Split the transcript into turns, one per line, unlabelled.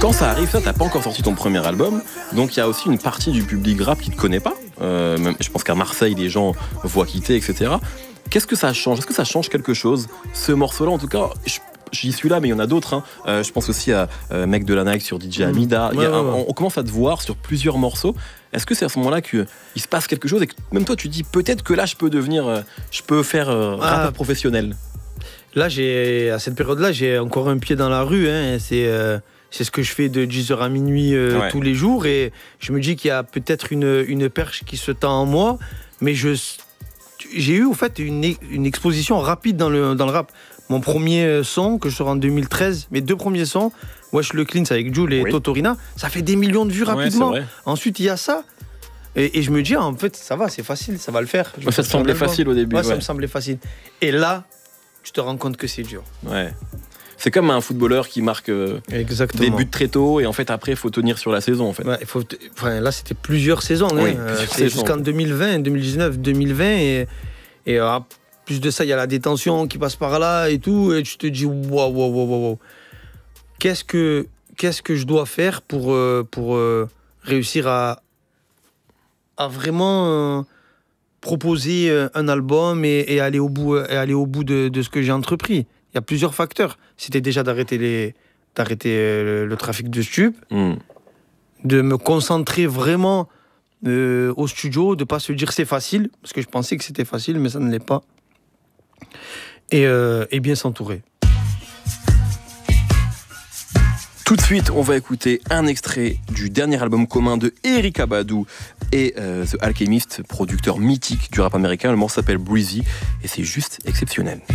quand ça arrive, ça, t'as pas encore sorti ton premier album, donc il y a aussi une partie du public rap qui te connaît pas. Même, je pense qu'à Marseille, les gens voient quitter, etc. Qu'est-ce que ça change ? Est-ce que ça change quelque chose ? Ce morceau-là, en tout cas, j'y suis là, mais il y en a d'autres. Hein. Je pense aussi à Mec de la Nike sur DJ Amida. On commence à te voir sur plusieurs morceaux. Est-ce que c'est à ce moment-là qu'il se passe quelque chose et que même toi, tu dis peut-être que là, je peux faire rappeur professionnel ?
Là, à cette période-là, j'ai encore un pied dans la rue. Hein. C'est ce que je fais de 10h à minuit tous les jours. Et je me dis qu'il y a peut-être une perche qui se tend en moi. Mais j'ai eu, en fait, une exposition rapide dans le rap. Mon premier son que je sors en 2013, mes 2 premiers sons, Wesh le Cleans avec Jul et Totorina, ça fait des millions de vues rapidement. Ensuite, il y a ça. Et je me dis, en fait, ça va, c'est facile, ça va le faire.
Ça te semblait facile au début.
Ça me semblait facile. Et là, tu te rends compte que c'est dur.
Ouais. C'est comme un footballeur qui marque des buts très tôt et en fait après il faut tenir sur la saison en fait.
Ouais, là c'était plusieurs saisons. C'est jusqu'en 2020, 2019, 2020 et plus de ça il y a la détention qui passe par là et tout et tu te dis wow. Qu'est-ce que je dois faire pour réussir à vraiment proposer un album et aller au bout de ce que j'ai entrepris. Il y a plusieurs facteurs. C'était déjà d'arrêter le trafic de stupes, de me concentrer vraiment au studio, de ne pas se dire c'est facile, parce que je pensais que c'était facile, mais ça ne l'est pas. Et bien s'entourer.
Tout de suite, on va écouter un extrait du dernier album commun de Erykah Badu et The Alchemist, producteur mythique du rap américain. Le morceau s'appelle Breezy et c'est juste exceptionnel.